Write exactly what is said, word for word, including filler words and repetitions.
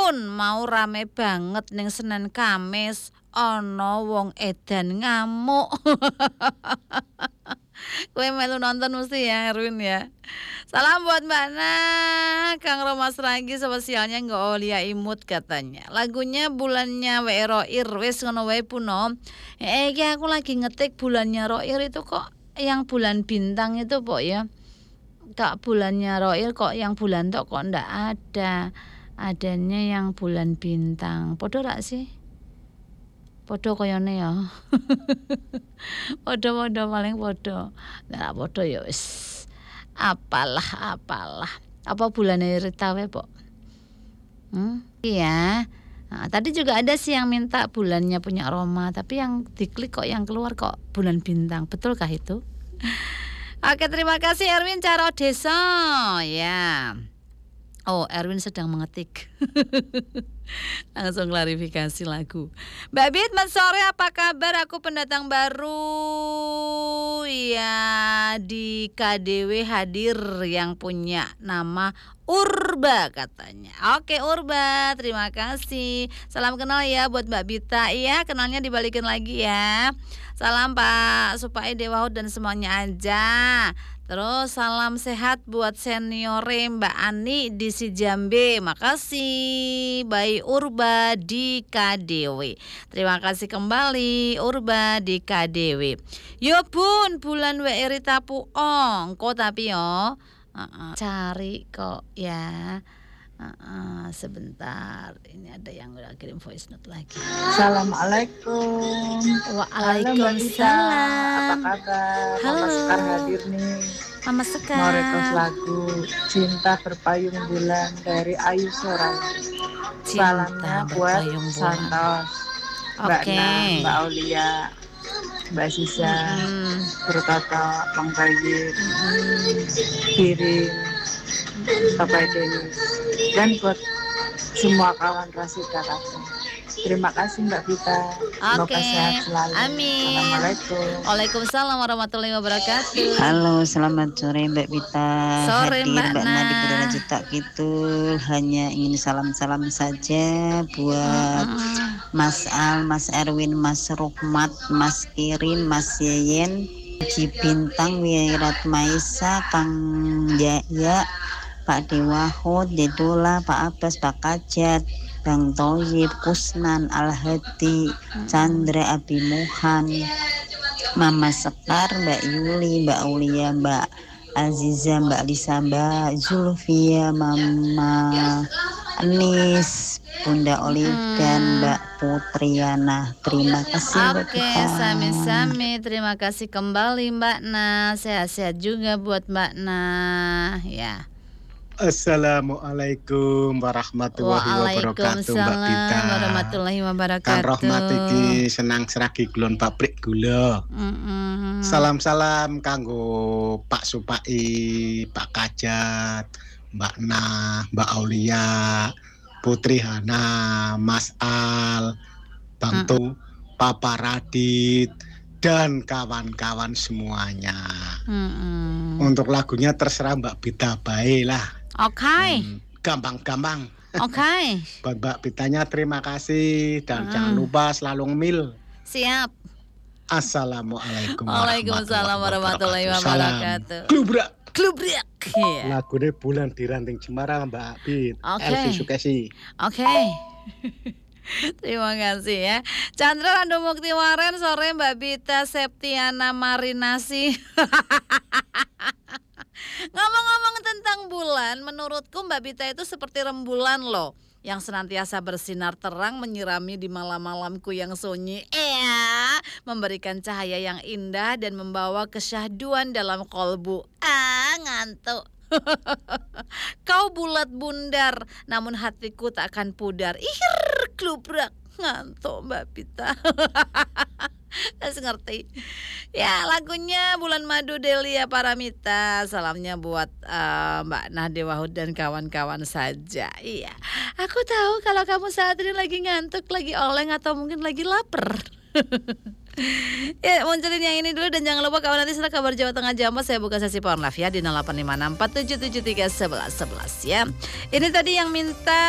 Pun mau rame banget ning Senin Kamis ana wong edan ngamuk. Kowe melu nonton mesti ya Erwin ya. Salam buat Mbak Na, Kang Romas Ragi spesialnya nggak Olia Imut katanya. Lagunya bulannya W Roir wis ngono wae puno. Eh iki aku lagi ngetik bulannya Roir itu kok yang bulan bintang itu Pok ya. Kak bulannya Roir kok yang bulan tok kok ndak ada. Adanya yang bulan bintang. Podo rak sih? Podo koyone ya. Podo-podo paling podo. Nah, podo ya wis. Apalah apalah. Apa bulannya Rita we, Pok? Hmm? Iya. Nah, tadi juga ada sih yang minta bulannya punya Roma, tapi yang diklik kok yang keluar kok bulan bintang. Betulkah itu? Oke, terima kasih Erwin Caro Desa. Ya. Oh, Erwin sedang mengetik. Langsung klarifikasi lagu. Mbak Bit, mas sore apa kabar? Aku pendatang baru ya di K D W hadir yang punya nama Urba katanya. Oke Urba, terima kasih. Salam kenal ya buat Mbak Bita. Iya, kenalnya dibalikin lagi ya. Salam Pak Supai Dewahud dan semuanya aja. Terus salam sehat buat seniore Mbak Ani di Sijambe. Makasih Bayi Urba di K D W. Terima kasih kembali Urba di K D W. Yo bun bulan W Rita Puong kok tapi yo uh-uh. Cari kok ya. Uh-uh, sebentar, ini ada yang udah kirim voice note lagi. Assalamualaikum. Waalaikumsalam. Apa kabar? Halo. Mama Sekar hadir nih. Mama Sekar. Mau request lagu Cinta Berpayung Bulan dari Ayu Soran. Salamnya buat Santos, Mbak Oke. Na, Mbak Aulia, Mbak Sisa, Hmm. Bro Toto, Bang Bayi, Kirim, Bapak Denis, dan buat semua kawan Rasita Kasih. Terima kasih Mbak Vita. Semoga Oke. sehat selalu. Amin. Assalamualaikum. Waalaikumsalam warahmatullahi wabarakatuh. Halo, selamat sore Mbak Vita. Sore, Hadir Mbak Mbak Na. Nadi Budara Cita Kidul. Hanya ingin salam-salam saja buat Mm-mm. Mas Al, Mas Erwin, Mas Rukmat, Mas Kirin, Mas Yeyen, Ci Bintang, Wirat Maisa, Kang Jaya, Pak Dewahud, Dedola, Pak Abbas, Pak Kajat, Bang Toyib, Kusnan, Al-Hadi, Chandra, Abi Muhan, Mama Sekar, Mbak Yuli, Mbak Aulia, Mbak Aziza, Mbak Lisa, Mbak Zulfia, Mama Anis, Bunda Oli dan Mbak Putriana. Terima kasih Mbak Oke, Vita. sami-sami. Terima kasih kembali Mbak Na. Sehat-sehat juga buat Mbak Na. Ya. Assalamualaikum warahmatullahi wabarakatuh Mbak Bita. Waalaikumsalam warahmatullahi Kang wabarakatuh. Rohmat iki senang seragi gulon pabrik gula. Mm-mm. Salam-salam kanggo Pak Supai, Pak Kajat, Mbak Nah, Mbak Aulia, Putri Hana, Mas Al, Bang Tu, Papa Radit, dan kawan-kawan semuanya. Mm-mm. Untuk lagunya terserah Mbak Bita bae lah. Oke. Hmm, gampang-gampang. Oke. Buat Mbak Bitanya terima kasih dan Mm. jangan lupa selalu ngemil. Siap. Assalamualaikum Waalaikumsalam warahmatullahi wabarakatuh. Klubrak. Klubrak. Iya. Lagunya Bulan di Ranting Cemara Mbak Bit. Oke. Elvi Sukesi. Oke. Terima kasih ya. Chandra Rando Mukti Waren sore Mbak Bita Septiana Marinasi. Ngomong-ngomong tentang bulan, menurutku Mbak Bita itu seperti rembulan loh, yang senantiasa bersinar terang menyirami di malam-malamku yang sunyi. Eh, memberikan cahaya yang indah dan membawa kesyahduan dalam kolbu. Ah, ngantuk. Kau bulat bundar, namun hatiku tak akan pudar. Ihir, klubrak. Ngantuk Mbak Pita. Harus ngerti. Ya, lagunya Bulan Madu Delia Paramita. Salamnya buat uh, Mbak Nahde Wahud dan kawan-kawan saja. Iya, aku tahu kalau kamu saat ini lagi ngantuk, lagi oleng, atau mungkin lagi lapar. Ya, munculin yang ini dulu dan jangan lupa kawan, nanti setelah kabar Jawa Tengah Jampas saya buka sesi Power Live ya di nol delapan lima enam empat tujuh tujuh tiga satu satu satu satu ya. Ini tadi yang minta